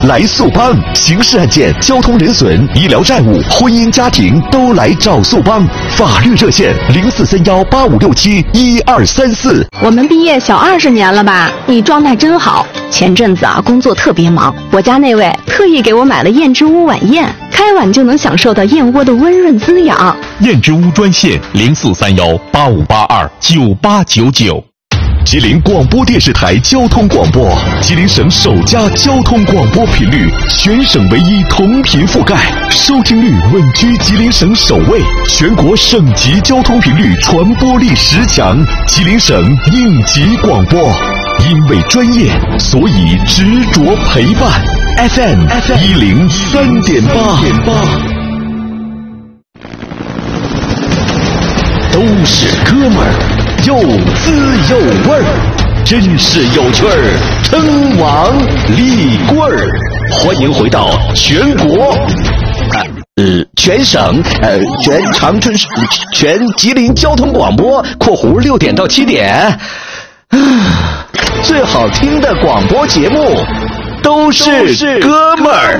来速帮，刑事案件、交通人损、医疗债务、婚姻家庭都来找速帮。法律热线043185671234。 我们毕业小20年了吧？你状态真好。前阵子工作特别忙，我家那位特意给我买了燕之屋晚宴，开碗就能享受到燕窝的温润滋养。 燕之屋专线043185829899。 吉林广播电视台交通广播，吉林省首家交通广播频率，全省唯一同频覆盖，收听率稳居吉林省首位，全国省级交通频率传播力10强，吉林省应急广播。因为专业，所以执着陪伴。FM 103.8，都是哥们儿。有滋有味儿，真是有趣儿，称王立棍儿。欢迎回到全国，全省，全长春市，全吉林交通广播（括弧6点到7点）。最好听的广播节目都是哥们儿。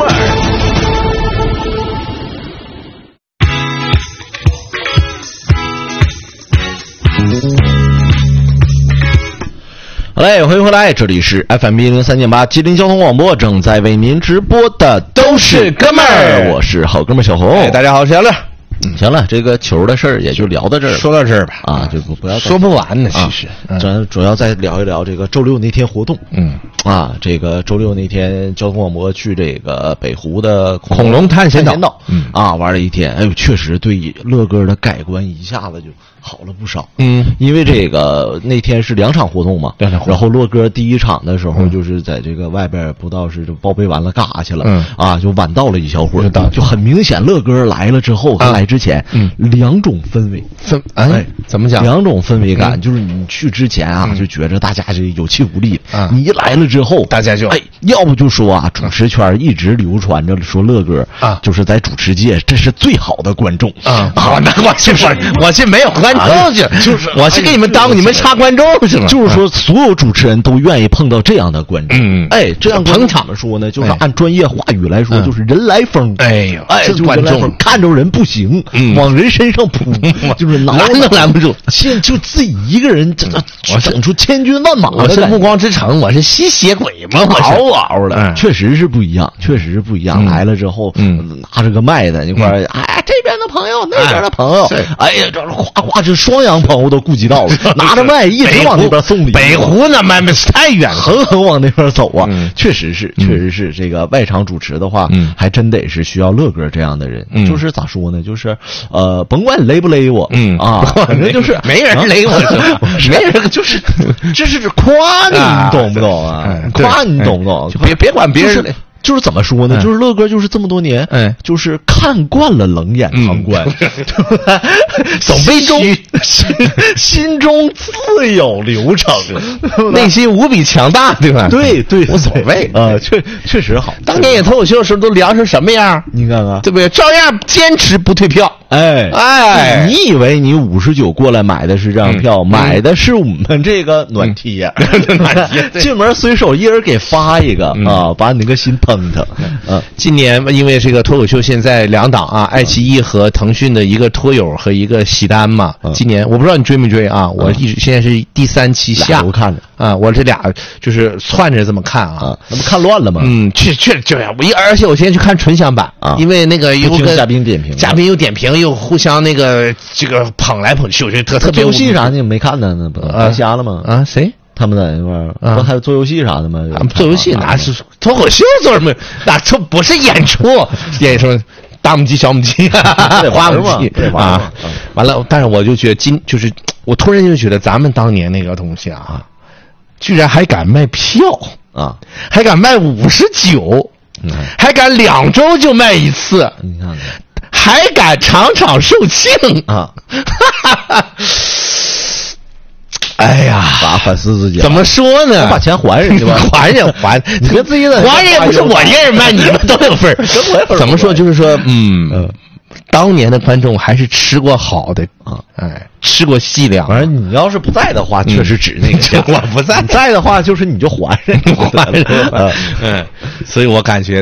好嘞，欢迎回来，这里是 FM 103.8吉林交通广播，正在为您直播的都是哥们儿，我是好哥们儿小红。 大家好，我是杨乐。 行了，这个球的事儿也就聊到这儿， 说到这儿吧， 啊，就不要说不完呢，其实， 咱主要再聊一聊这个周六那天活动。这个周六那天交通广播去这个北湖的恐龙探险岛， 玩了一天，哎呦，确实对乐哥的改观一下子就好了不少。因为这个那天是2场活动嘛，然后乐哥第一场的时候就是在这个外边不知道是报备完了干啥去了，就晚到了一小会儿，就很明显乐哥来了之后和来之前2种氛围， 怎么讲 ？2种氛围感，就是你去之前就觉着大家是有气无力，你一来了之后， 大家就要不就说主持圈一直流传着说乐哥就是在主持界这是最好的观众那我是没有观众去，就是我是给你们当你们插观众是吗？ 就是说所有主持人都愿意碰到这样的观众，这样捧场的说呢，就是按专业话语来说，就是人来疯， 这观众看着人不行，往人身上扑，就是拦都拦不住，现在就自己一个人整出千军万马。 我是暮光之城，我是吸血鬼嘛，我是嗷的，确实是不一样，确实是不一样。来了之后，拿着个麦在那块儿，这边的朋友，那边的朋友，这哗哗这双阳朋友都顾及到了，拿着麦一直往那边送礼。 北湖那麦太远了， 狠狠往那边走啊！确实是这个外场主持的话，还真得是需要乐哥这样的人。就是咋说呢？就是甭管勒不勒我，反正就是没人勒我， 没人就是这是夸你，你懂不懂啊？夸你懂不懂？ 别管别人。 就是怎么说呢？就是乐哥就是这么多年，就是看惯了冷眼旁观，总被心中自有流程， 内心无比强大，对吧？ 对， 无所谓确实好。 当年演脱口秀的时候都凉成什么样？ 你看看， 对不对？照样坚持不退票。 你以为你59过来买的是这张票，买的是我们这个暖贴，进门随手一人给发一个把你那个心疼他。 今年因为这个脱口秀现在2档爱奇艺和腾讯的一个脱友和一个喜单嘛，今年我不知道你追没追我一直现在是第3期下， 我看着我这俩就是窜着这么看那不看乱了吗？ 确就而且我现在去看纯享版因为那个有嘉宾点评， 嘉宾又点评又互相那个这个捧来捧去，我觉得特别。 做游戏啥你没看呢？那不瞎了吗？ 谁？ 他们在那块儿不还有做游戏啥的吗？ 做游戏哪是脱口秀做什么？哪不是演出？大母鸡小母鸡，花母鸡完了，但是我就觉得就是我突然就觉得咱们当年那个东西居然还敢卖票还敢卖59，还敢2周就卖一次， 你看看。 还敢场场售罄哎呀， 反思自己， 怎么说呢？ 把钱还人家吧， 还， 你别自己的， 还人也不是我一人卖，你们都有份儿。怎么说？就是说， 当年的观众还是吃过好的啊，哎，吃过细粮。 反正你要是不在的话，确实指那个价。 我不在， 你在的话，就是你就还人， 还人。所以我感觉。